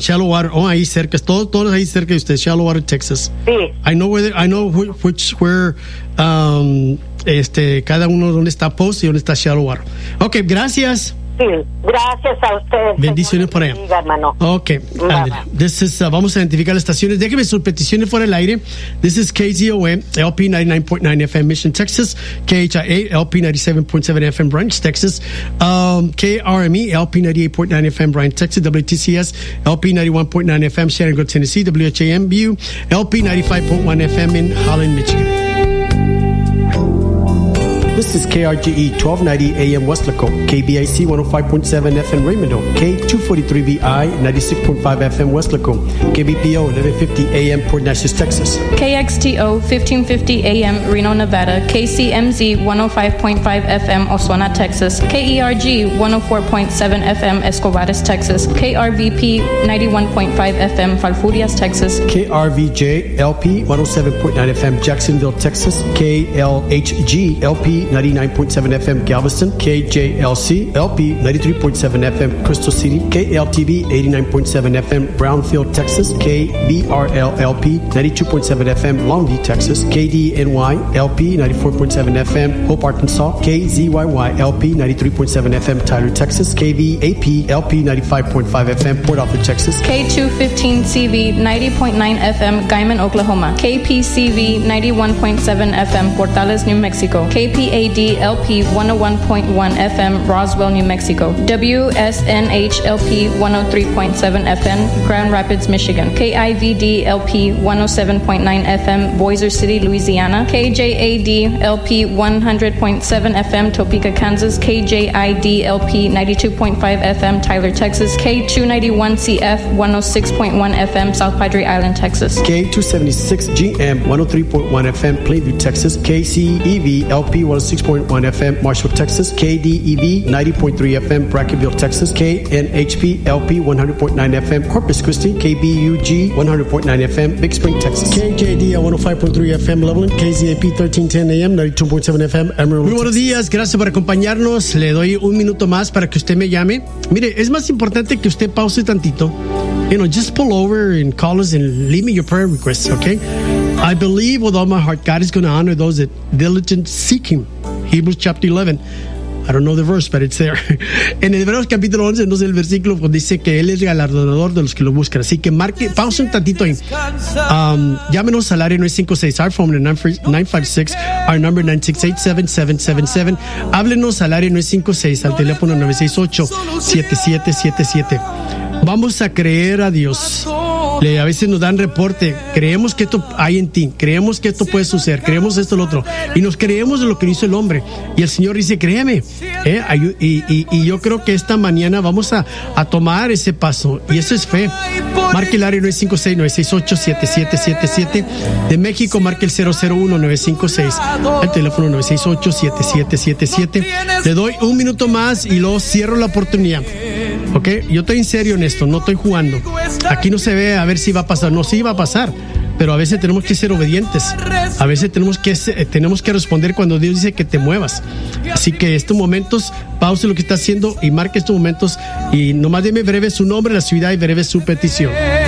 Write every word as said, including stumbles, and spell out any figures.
Shallow Water. Oh, ahí cerca. Todos, todos ahí cerca de usted. Shallow Water, Texas. Sí. I know where, I know which, which where, um, este, cada uno donde está Post y donde está Shallow Water. Ok, gracias. Sí, gracias a ustedes. Bendiciones por allá. Bendiga, hermano. Ok, this is, uh, vamos a identificar las estaciones. Déjeme sus peticiones fuera del aire. This is K Z O A, L P ninety-nine point nine F M, Mission, Texas. K H I A, L P ninety-seven point seven F M, Branch, Texas. Um, K R M E, L P ninety-eight point nine F M, Bryan, Texas. W T C S, L P ninety-one point nine F M, Shenango, Tennessee. W H A M U, L P ninety-five point one F M in Holland, Michigan. This is K R G E twelve ninety A M Westlaco, K B I C one oh five point seven F M Raymond, K two forty-three V I ninety-six point five F M Westlaco, K B P O eleven fifty A M Port Neches, Texas. K X T O fifteen fifty A M Reno, Nevada, K C M Z one oh five point five F M Oswego, Texas, K E R G one oh four point seven F M Escobares, Texas, K R V P ninety-one point five F M Falfurrias, Texas, K R V J L P one oh seven point nine F M Jacksonville, Texas, K L H G L P ninety-nine point seven F M Galveston, K J L C L P ninety-three point seven F M Crystal City, K L T V eighty-nine point seven F M Brownfield, Texas, K B R L L P ninety-two point seven F M Longview, Texas, K D N Y L P ninety-four point seven F M Hope, Arkansas, K Z Y Y L P ninety-three point seven F M Tyler, Texas, K V A P L P ninety-five point five F M Port Arthur, Texas, K two fifteen C V ninety point nine F M Guyman, Oklahoma, K P C V ninety-one point seven F M Portales, New Mexico, K P A D L P one oh one point one F M Roswell, New Mexico, W S N H L P one oh three point seven F M Grand Rapids, Michigan, K I V D L P one oh seven point nine F M Bossier City, Louisiana, K J A D L P one hundred point seven F M Topeka, Kansas, K J I D L P ninety-two point five F M Tyler, Texas, K two ninety-one C F one oh six point one F M South Padre Island, Texas, K two seventy-six G M one oh three point one F M Plainview, Texas, K C E V L P one oh six point one F M Marshall, Texas, K D E V ninety point three F M Brackenville, Texas, K N H P L P one hundred point nine F M Corpus Christi, K B U G one hundred point nine F M Big Spring, Texas, K J D one oh five point three F M Loveland, K Z A P thirteen ten A M ninety-two point seven F M Emerald. Muy buenos días, gracias por acompañarnos. Le doy un minuto más para que usted me llame. Mire, es más importante que usted pause tantito. You know, just pull over and call us and leave me your prayer requests, okay? I believe with all my heart God is going to honor those that diligently seek Him. Hebrews chapter eleven. I don't know the verse, but it's there. En Hebreos capítulo once, entonces el versículo dice que Él es galardonador de los que lo buscan. Así que marque, pausa un tantito ahí. Um, llámenos al área nueve cinco seis, our phone nine five six, our number nine six eight seven seven seven seven. Háblenos al área nueve cinco seis, al teléfono nueve seis ocho siete siete siete siete. Vamos a creer a Dios. Le, a veces nos dan reporte, creemos que esto hay en ti, creemos que esto puede suceder, creemos esto, lo otro, y nos creemos de lo que hizo el hombre. Y el Señor dice, créeme. ¿eh? Y, y, y yo creo que esta mañana vamos a, a tomar ese paso, y eso es fe. Marque el área nueve cinco seis, nueve seis ocho siete siete siete siete. De México, marque el cero cero uno nueve cinco seis, el teléfono nueve seis ocho siete siete siete siete. Le doy un minuto más y luego cierro la oportunidad. Ok, yo estoy en serio en esto, no estoy jugando. Aquí no se ve a ver si va a pasar, no, sí va a pasar, pero a veces tenemos que ser obedientes. A veces tenemos que tenemos que responder cuando Dios dice que te muevas. Así que estos momentos, pause lo que está haciendo y marque estos momentos y nomás deme breve su nombre, la ciudad y breve su petición.